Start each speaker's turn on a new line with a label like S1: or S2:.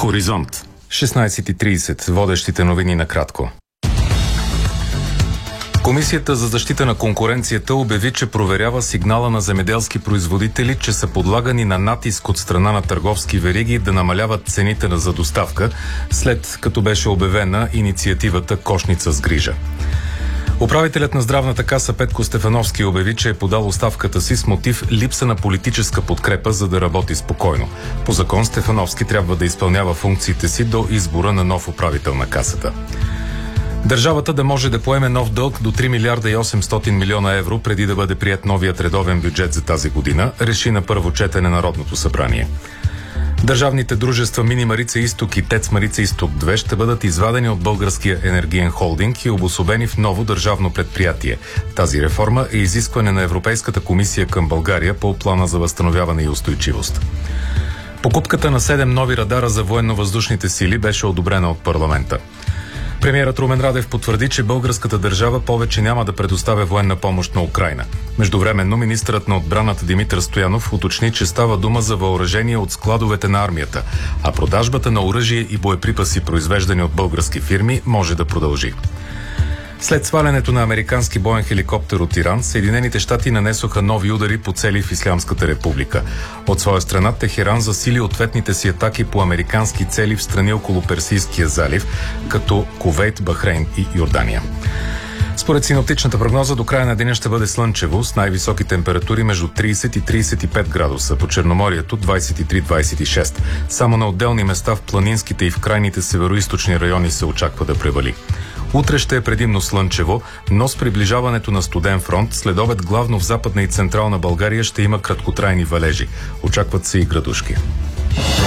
S1: Хоризонт.
S2: 16:30. Водещите новини накратко. Комисията за защита на конкуренцията обяви, че проверява сигнала на земеделски производители, че са подлагани на натиск от страна на търговски вериги да намаляват цените за доставка, след като беше обявена инициативата "Кошница с грижа". Управителят на здравната каса Петко Стефановски обяви, че е подал оставката си с мотив липса на политическа подкрепа, за да работи спокойно. По закон Стефановски трябва да изпълнява функциите си до избора на нов управител на касата. Държавата да може да поеме нов дълг до 3 милиарда и 800 милиона евро преди да бъде приет новият редовен бюджет за тази година, реши на първо четене Народното събрание. Държавните дружества Мини Марица Изток и ТЕЦ Марица Изток 2 ще бъдат извадени от Българския енергиен холдинг и обособени в ново държавно предприятие. Тази реформа е изискване на Европейската комисия към България по плана за възстановяване и устойчивост. Покупката на 7 нови радара за военно-въздушните сили беше одобрена от парламента. Премиерът Румен Радев потвърди, че българската държава повече няма да предоставя военна помощ на Украйна. Междувременно министърът на отбраната Димитър Стоянов уточни, че става дума за въоръжение от складовете на армията, а продажбата на оръжие и боеприпаси, произвеждани от български фирми, може да продължи. След свалянето на американски боен хеликоптер от Иран, Съединените щати нанесоха нови удари по цели в Ислямската република. От своя страна Техеран засили ответните си атаки по американски цели в страни около Персийския залив, като Кувейт, Бахрейн и Йордания. Според синоптичната прогноза до края на деня ще бъде слънчево с най-високи температури между 30 и 35 градуса, по Черноморието 23-26. Само на отделни места в планинските и в крайните североизточни райони се очаква да превали. Утре ще е предимно слънчево, но с приближаването на студен фронт, следобед главно в Западна и Централна България ще има краткотрайни валежи. Очакват се и градушки.